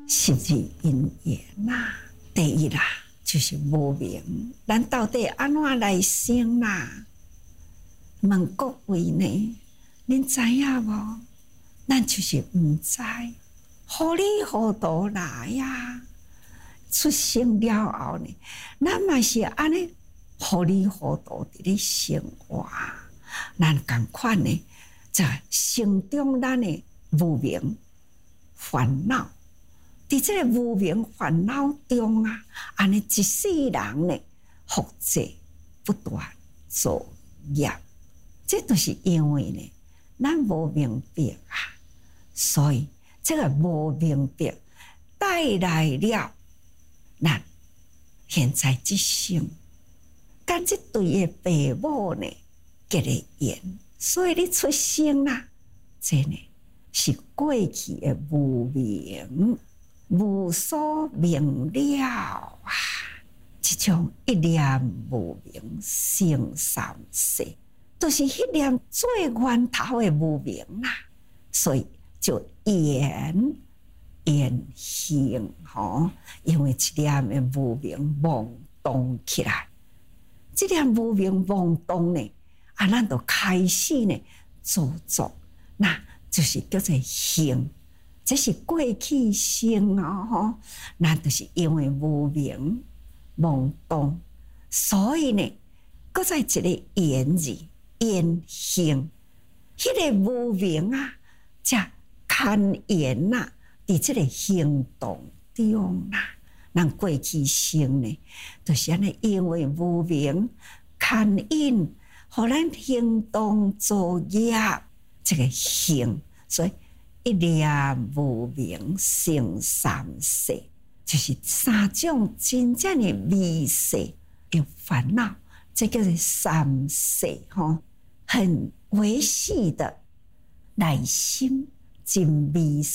十二因缘啦。第一啦，就是无明，咱到底安怎来生啦？问各位呢，恁知影无？咱就是毋知，糊里糊涂来呀。出生了后呢，咱嘛是安尼糊里糊涂伫咧生活。咱共款呢，在心中咱的无明烦恼，伫这个无明烦恼中啊，安尼一世人呢，复制不断作业。这都是因为呢，咱无明白啊，所以这个无明白带来了咱现在这生跟这对的父母呢结了缘，所以你出生啦，这呢是过去的无明，无所明了啊！这种一念无明生三世。都是迄念最源头的无明啦，所以就缘行吼，因为一念的无明妄动起来，这念无明妄动呢，啊，咱就开始呢做作，那就是叫做行，这是过去生啊吼，那就是因为无明妄动，所以呢，搁在一个缘字。缘行，迄个无明啊，才牵缘呐，伫这个行动中啦。咱过去生呢，就是安尼，因为无明牵引，互咱行动作业，这个行，所以一念无明生三世，就是三种真正的微细有烦恼，这叫做三世吼。很微细的内心真微